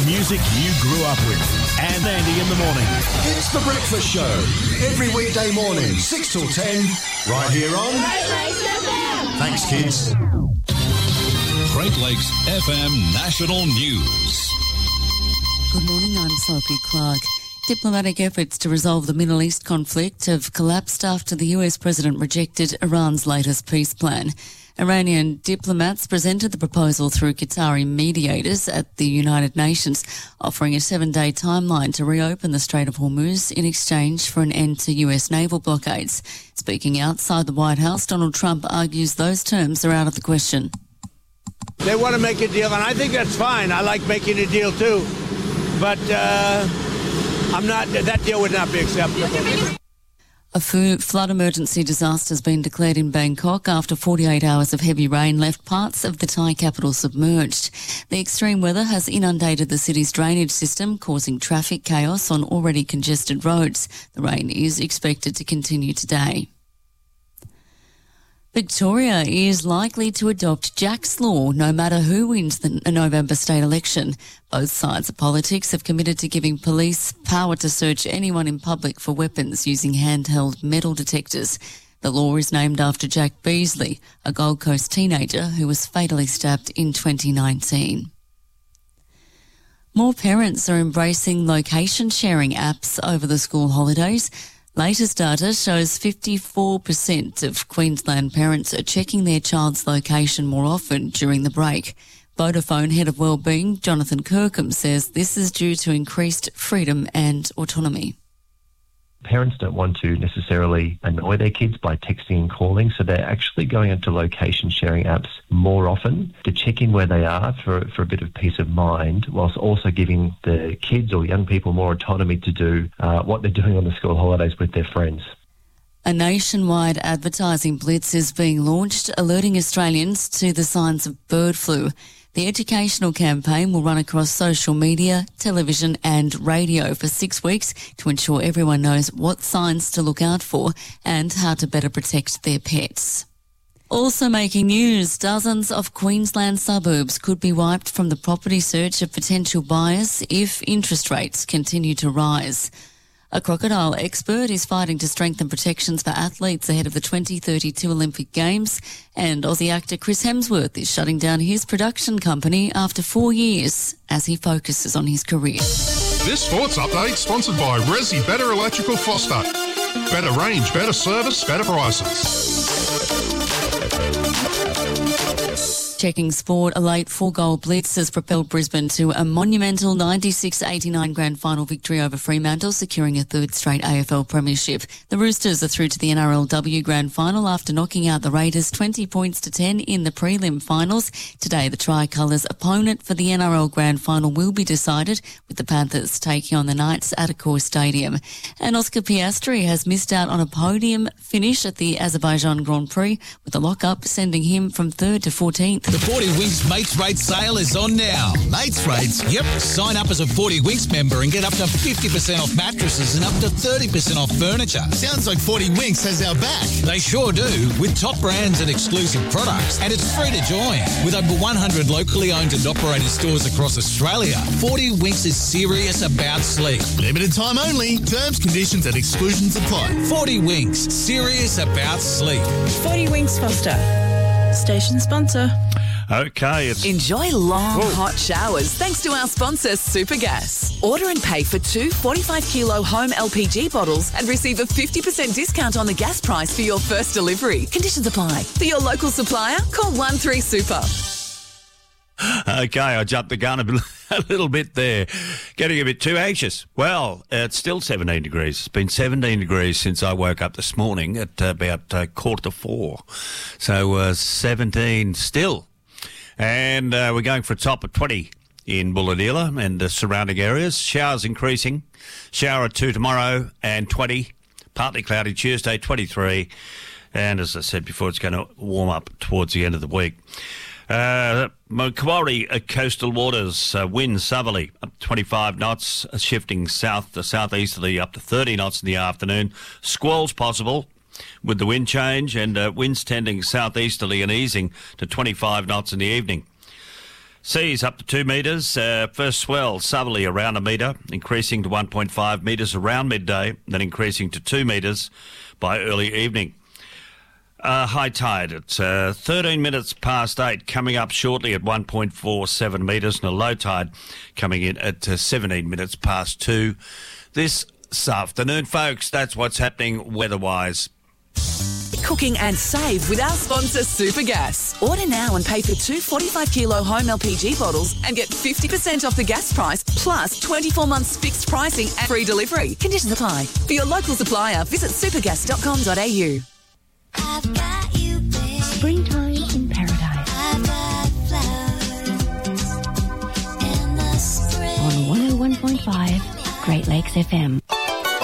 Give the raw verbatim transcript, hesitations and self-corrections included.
music you grew up with. And Andy in the morning. It's The Breakfast Show. Every weekday morning, six till ten, right here on Great Lakes F M. Thanks, kids. Great Lakes F M National News. Good morning, I'm Sophie Clark. Diplomatic efforts to resolve the Middle East conflict have collapsed after the U S president rejected Iran's latest peace plan. Iranian diplomats presented the proposal through Qatari mediators at the United Nations, offering a seven-day timeline to reopen the Strait of Hormuz in exchange for an end to U S naval blockades. Speaking outside the White House, Donald Trump argues those terms are out of the question. They want to make a deal, and I think that's fine. I like making a deal too. But uh, I'm not. That deal would not be acceptable. A flood emergency disaster has been declared in Bangkok after forty-eight hours of heavy rain left parts of the Thai capital submerged. The extreme weather has inundated the city's drainage system, causing traffic chaos on already congested roads. The rain is expected to continue today. Victoria is likely to adopt Jack's Law no matter who wins the November state election. Both sides of politics have committed to giving police power to search anyone in public for weapons using handheld metal detectors. The law is named after Jack Beasley, a Gold Coast teenager who was fatally stabbed in twenty nineteen. More parents are embracing location sharing apps over the school holidays. Latest data shows fifty-four percent of Queensland parents are checking their child's location more often during the break. Vodafone Head of Wellbeing, Jonathan Kirkham, says this is due to increased freedom and autonomy. Parents don't want to necessarily annoy their kids by texting and calling, so they're actually going into location sharing apps more often to check in where they are for, for a bit of peace of mind, whilst also giving the kids or young people more autonomy to do uh, what they're doing on the school holidays with their friends. A nationwide advertising blitz is being launched, alerting Australians to the signs of bird flu. The educational campaign will run across social media, television and radio for six weeks to ensure everyone knows what signs to look out for and how to better protect their pets. Also making news, dozens of Queensland suburbs could be wiped from the property search of potential buyers if interest rates continue to rise. A crocodile expert is fighting to strengthen protections for athletes ahead of the twenty thirty-two Olympic Games, and Aussie actor Chris Hemsworth is shutting down his production company after four years as he focuses on his career. This sports update sponsored by Resi Better Electrical Foster. Better range, better service, better prices. Checking sport, a late four-goal blitz has propelled Brisbane to a monumental ninety-six eighty-nine grand final victory over Fremantle, securing a third straight A F L premiership. The Roosters are through to the N R L W grand final after knocking out the Raiders twenty points to ten in the prelim finals. Today, the Tricolours' opponent for the N R L grand final will be decided, with the Panthers taking on the Knights at Accor Stadium. And Oscar Piastri has missed out on a podium finish at the Azerbaijan Grand Prix, with the lock-up sending him from third to fourteenth. The forty Winks Mates Rates sale is on now. Mates Rates? Yep. Sign up as a forty Winks member and get up to fifty percent off mattresses and up to thirty percent off furniture. Sounds like forty Winks has our back. They sure do, with top brands and exclusive products. And it's free to join. With over one hundred locally owned and operated stores across Australia, forty Winks is serious about sleep. Limited time only. Terms, conditions and exclusions apply. forty Winks. Serious about sleep. forty Winks Foster. Station sponsor. Okay, it's... Enjoy long, Whoa. hot showers thanks to our sponsor, Supergas. Order and pay for two forty-five kilo home L P G bottles and receive a fifty percent discount on the gas price for your first delivery. Conditions apply. For your local supplier, call one three super. Okay, I jumped the gun a, bit, a little bit there. Getting a bit too anxious. Well, it's still seventeen degrees. It's been seventeen degrees since I woke up this morning at uh, about uh, quarter to four. So uh, seventeen still. And uh, we're going for a top of twenty in Bulahdelah and the surrounding areas. Showers increasing. Shower at two tomorrow and twenty. Partly cloudy Tuesday, twenty-three. And as I said before, it's going to warm up towards the end of the week. Uh, Macquarie uh, coastal waters, uh, wind southerly up to twenty-five knots, uh, shifting south to southeasterly up to thirty knots in the afternoon. Squalls possible with the wind change, and uh, winds tending southeasterly and easing to twenty-five knots in the evening. Seas up to two metres. Uh, first swell southerly around a metre, increasing to one point five metres around midday, then increasing to two metres by early evening. Uh, high tide at uh, thirteen minutes past eight, coming up shortly at one point four seven metres, and a low tide coming in at uh, seventeen minutes past two this afternoon. Folks, that's what's happening weather-wise. Cooking and save with our sponsor Supergas. Order now and pay for two forty-five kilo home L P G bottles and get fifty percent off the gas price plus twenty-four months fixed pricing and free delivery. Conditions apply. For your local supplier, visit supergas dot com dot a u. Springtime in paradise. On one oh one point five Great Lakes F M.